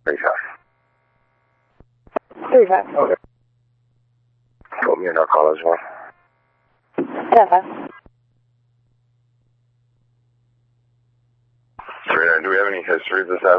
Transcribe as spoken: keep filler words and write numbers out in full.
thirty-five. thirty-five. Okay. Put me in our call as well. ten five. three nine, do we have any history of this